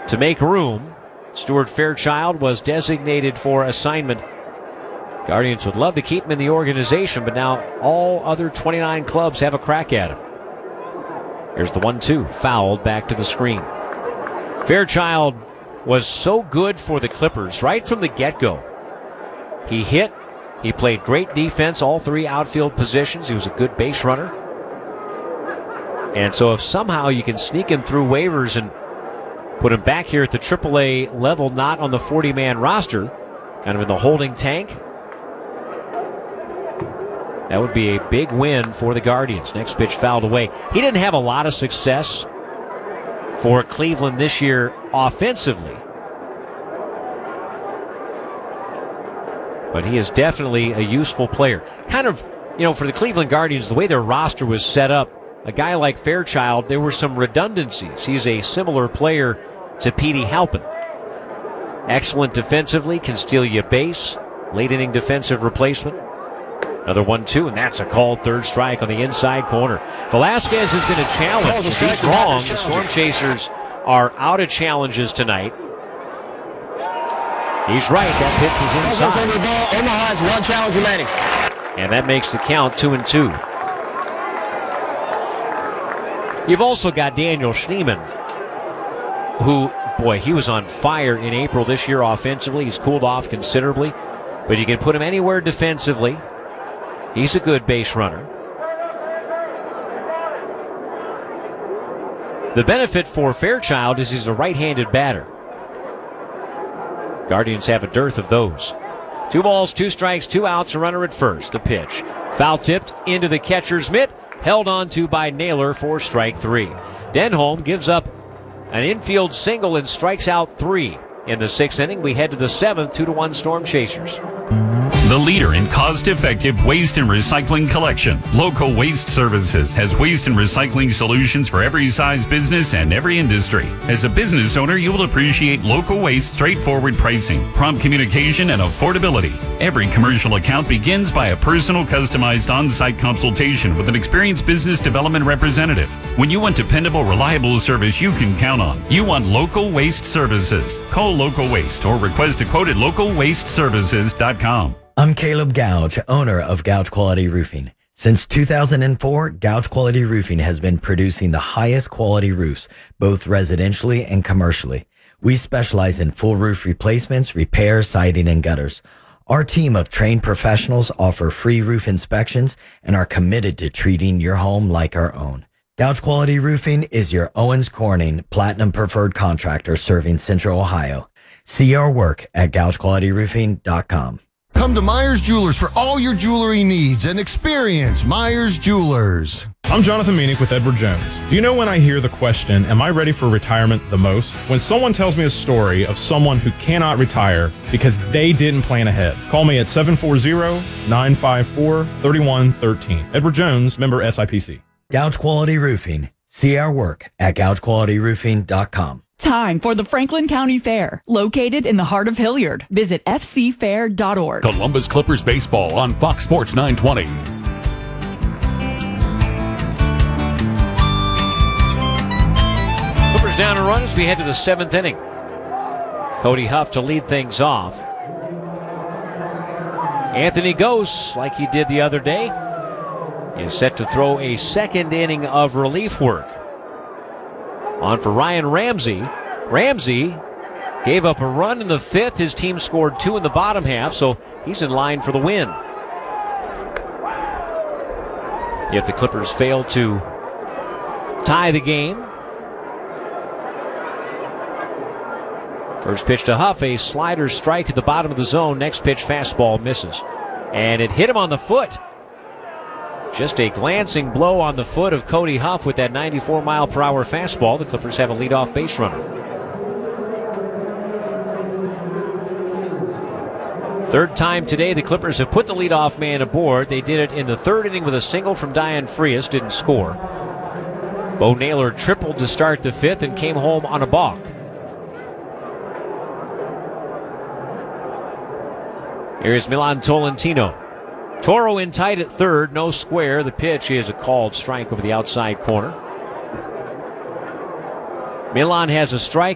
to make room. Stuart Fairchild was designated for assignment. Guardians would love to keep him in the organization, but now all other 29 clubs have a crack at him. Here's the 1-2, fouled back to the screen. Fairchild was so good for the Clippers right from the get-go. He hit, he played great defense, all three outfield positions. He was a good base runner. And so if somehow you can sneak him through waivers and put him back here at the AAA level, not on the 40-man roster, kind of in the holding tank, that would be a big win for the Guardians. Next pitch fouled away. He didn't have a lot of success for Cleveland this year offensively, but he is definitely a useful player. Kind of, for the Cleveland Guardians, the way their roster was set up, a guy like Fairchild, there were some redundancies. He's a similar player to Petey Halpin. Excellent defensively, can steal you a base. Late inning defensive replacement. Another 1-2, and that's a called third strike on the inside corner. Velasquez is going to challenge. If he's wrong, the Storm Chasers are out of challenges tonight. He's right, that pitch was inside. Omaha has one challenge remaining. And that makes the count 2-2. You've also got Daniel Schneemann, who, boy, he was on fire in April this year offensively. He's cooled off considerably, but you can put him anywhere defensively. He's a good base runner. The benefit for Fairchild is he's a right-handed batter. Guardians have a dearth of those. 2 balls, 2 strikes, 2 outs, a runner at first. The pitch. Foul tipped into the catcher's mitt. Held on to by Naylor for strike 3. Denholm gives up an infield single and strikes out 3. In the 6th inning, we head to the 7th, 2-1 Storm Chasers. The leader in cost-effective waste and recycling collection. Local Waste Services has waste and recycling solutions for every size business and every industry. As a business owner, you will appreciate Local Waste straightforward pricing, prompt communication, and affordability. Every commercial account begins by a personal, customized on-site consultation with an experienced business development representative. When you want dependable, reliable service you can count on, you want Local Waste Services. Call Local Waste or request a quote at localwasteservices.com. I'm Caleb Gouge, owner of Gouge Quality Roofing. Since 2004, Gouge Quality Roofing has been producing the highest quality roofs, both residentially and commercially. We specialize in full roof replacements, repairs, siding, and gutters. Our team of trained professionals offer free roof inspections and are committed to treating your home like our own. Gouge Quality Roofing is your Owens Corning Platinum Preferred Contractor serving Central Ohio. See our work at GougeQualityRoofing.com. Come to Myers Jewelers for all your jewelry needs and experience Myers Jewelers. I'm Jonathan Meanick with Edward Jones. Do you know when I hear the question, am I ready for retirement the most? When someone tells me a story of someone who cannot retire because they didn't plan ahead. Call me at 740-954-3113. Edward Jones, member SIPC. Gouge Quality Roofing. See our work at GougeQualityRoofing.com. Time for the Franklin County Fair, located in the heart of Hilliard. Visit fcfair.org. Columbus Clippers baseball on Fox Sports 920. Clippers down a run as we head to the 7th inning. Cody Huff to lead things off. Anthony Gose, like he did the other day, is set to throw a 2nd inning of relief work. On for Ryan Ramsey. Ramsey gave up a run in the 5th. His team scored 2 in the bottom half, so he's in line for the win. If the Clippers fail to tie the game. First pitch to Huff, a slider strike at the bottom of the zone. Next pitch, fastball misses. And it hit him on the foot. Just a glancing blow on the foot of Cody Huff with that 94-mile-per-hour fastball. The Clippers have a leadoff base runner. 3rd time today the Clippers have put the leadoff man aboard. They did it in the 3rd inning with a single from Diane Frias. Didn't score. Bo Naylor tripled to start the 5th and came home on a balk. Here's Milan Tolentino. Toro in tight at 3rd, no square. The pitch is a called strike over the outside corner. Milan has a strike.